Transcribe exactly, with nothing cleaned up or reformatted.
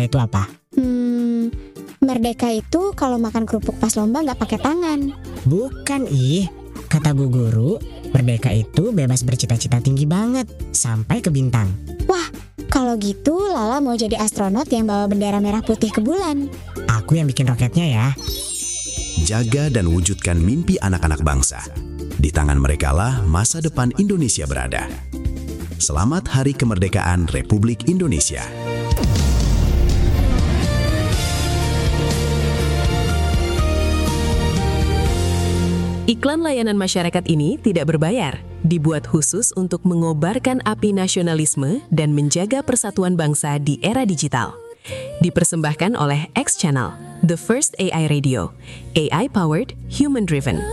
itu apa? Hmm, merdeka itu kalau makan kerupuk pas lomba nggak pakai tangan. Bukan ih, kata bu guru, merdeka itu bebas bercita-cita tinggi banget, sampai ke bintang. Wah, kalau gitu Lala mau jadi astronot yang bawa bendera merah putih ke bulan. Aku yang bikin roketnya ya. Jaga dan wujudkan mimpi anak-anak bangsa. Di tangan merekalah masa depan Indonesia berada. Selamat Hari Kemerdekaan Republik Indonesia. Iklan layanan masyarakat ini tidak berbayar, dibuat khusus untuk mengobarkan api nasionalisme dan menjaga persatuan bangsa di era digital. Dipersembahkan oleh X Channel, The First A I Radio, A I-powered, human-driven.